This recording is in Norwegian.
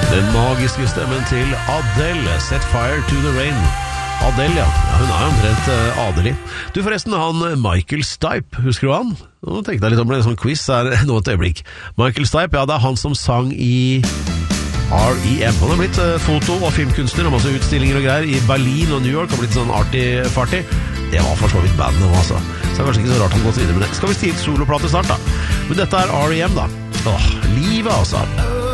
Den magiske stemmen til Adele, Set Fire to the Rain. Adele, ja. Hun er omtrent adelig. Du forresten, han Michael Stipe, husker du han? Nå tenkte jeg litt om det, en sånn quiz her nå et øyeblikk. Michael Stipe, ja, det er han som sang i R.E.M. Han har blitt foto- og filmkunstner, og masse utstillinger og greier i Berlin og New York, har blitt sånn arty-farty. Det var for så vidt bandet nå, altså. Så det er kanskje ikke så rart han gått videre med det. Skal vi stille soloplate snart, da? Men dette er R.E.M. da. Livet, altså.